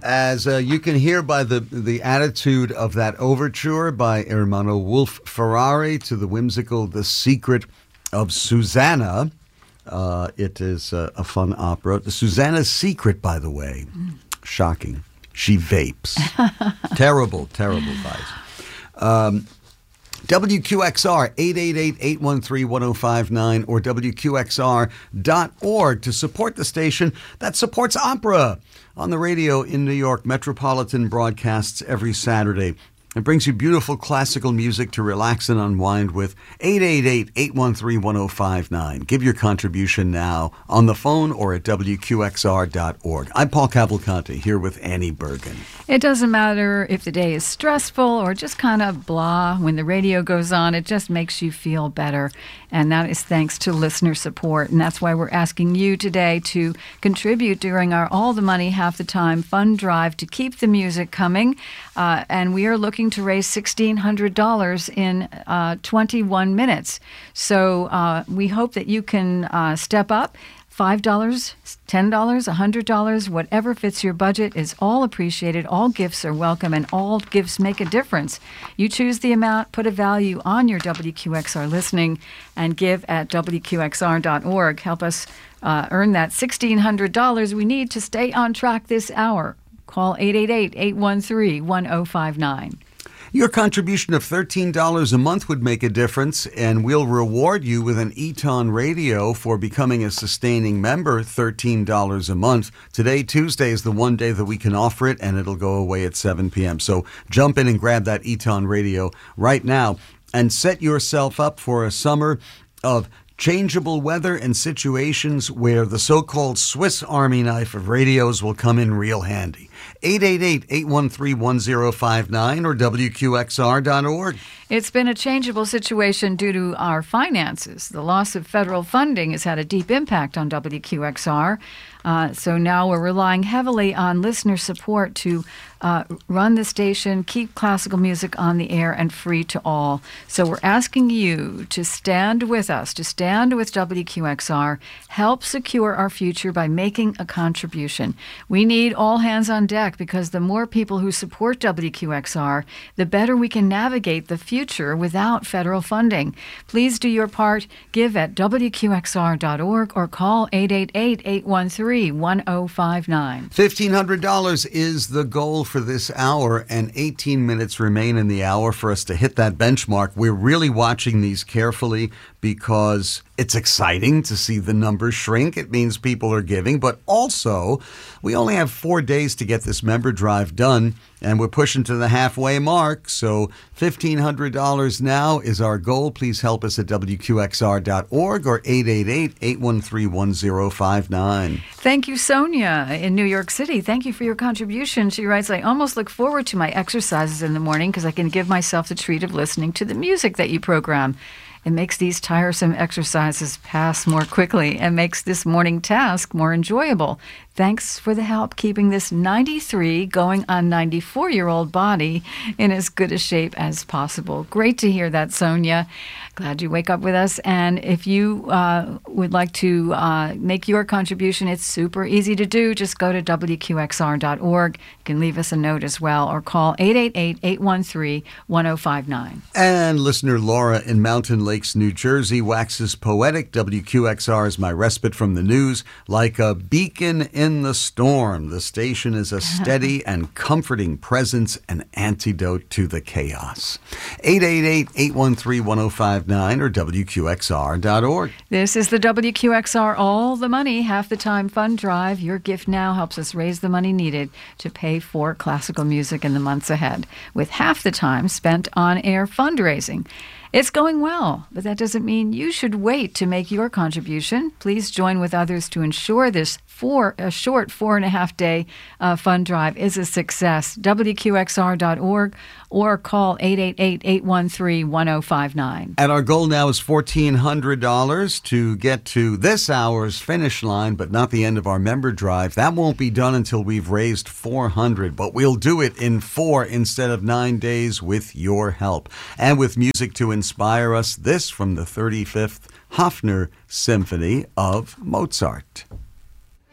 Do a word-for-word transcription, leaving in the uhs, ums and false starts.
As uh, you can hear by the the attitude of that overture by Ermanno Wolf Ferrari to the whimsical The Secret of Susanna. Uh, it is uh, a fun opera. The Susanna's Secret, by the way, mm. shocking. She vapes. terrible, terrible advice. Um, W Q X R, eight eight eight, eight one three, one oh five nine or W Q X R dot org to support the station that supports opera on the radio in New York. Metropolitan broadcasts every Saturday. It brings you beautiful classical music to relax and unwind with. Eight eight eight, eight one three, one oh five nine. Give your contribution now on the phone or at W Q X R dot org. I'm Paul Cavalcanti here with Annie Bergen. It doesn't matter if the day is stressful or just kind of blah. When the radio goes on, it just makes you feel better. And that is thanks to listener support. And that's why we're asking you today to contribute during our All the Money, Half the Time fund drive to keep the music coming. Uh, and we are looking to raise sixteen hundred dollars in uh, twenty-one minutes. So uh, we hope that you can uh, step up. five dollars, ten dollars, one hundred dollars, whatever fits your budget is all appreciated. All gifts are welcome, and all gifts make a difference. You choose the amount, put a value on your W Q X R listening, and give at W Q X R dot org. Help us uh, earn that sixteen hundred dollars we need to stay on track this hour. Call eight eight eight, eight one three, one oh five nine. Your contribution of thirteen dollars a month would make a difference, and we'll reward you with an Eton radio for becoming a sustaining member, thirteen dollars a month. Today, Tuesday, is the one day that we can offer it, and it'll go away at seven p.m. So jump in and grab that Eton radio right now and set yourself up for a summer of changeable weather and situations where the so-called Swiss Army knife of radios will come in real handy. eight eight eight, eight one three, one oh five nine or W Q X R dot org. It's been a changeable situation due to our finances. The loss of federal funding has had a deep impact on W Q X R. Uh, so now we're relying heavily on listener support to uh, run the station, keep classical music on the air and free to all. So we're asking you to stand with us, to stand with W Q X R, help secure our future by making a contribution. We need all hands on deck because the more people who support W Q X R, the better we can navigate the future without federal funding. Please do your part. Give at W Q X R dot org or call eight eight eight, eight one three, one oh five nine. fifteen hundred dollars is the goal for this hour, and eighteen minutes remain in the hour for us to hit that benchmark. We're really watching these carefully because it's exciting to see the numbers shrink. It means people are giving, but also we only have four days to get this member drive done, and we're pushing to the halfway mark. So fifteen hundred dollars now is our goal. Please help us at W Q X R dot org or eight eight eight, eight one three, one oh five nine. Thank you, Sonia in New York City. Thank you for your contribution. She writes, I almost look forward to my exercises in the morning because I can give myself the treat of listening to the music that you program. It makes these tiresome exercises pass more quickly and makes this morning task more enjoyable. Thanks for the help keeping this ninety-three going on ninety-four-year-old body in as good a shape as possible. Great to hear that, Sonia. Glad you wake up with us. And if you uh, would like to uh, make your contribution, it's super easy to do. Just go to W Q X R dot org. You can leave us a note as well or call eight eight eight, eight one three, one oh five nine. And listener Laura in Mountain Lakes, New Jersey, waxes poetic. W Q X R is my respite from the news. Like a beacon in the storm, the station is a steady and comforting presence, an antidote to the chaos. eight eight eight, eight one three, one oh five nine or W Q X R dot org. This is the W Q X R All the Money, Half the Time fund drive. Your gift now helps us raise the money needed to pay for classical music in the months ahead, with half the time spent on air fundraising. It's going well, but that doesn't mean you should wait to make your contribution. Please join with others to ensure this four, a short four and a half day uh, fund drive is a success. W Q X R dot org or call eight eight eight, eight one three, one oh five nine. And our goal now is fourteen hundred dollars to get to this hour's finish line, but not the end of our member drive. That won't be done until we've raised four hundred dollars, but we'll do it in four instead of nine days with your help. And with music to inspire us, this from the thirty-fifth Hofner Symphony of Mozart.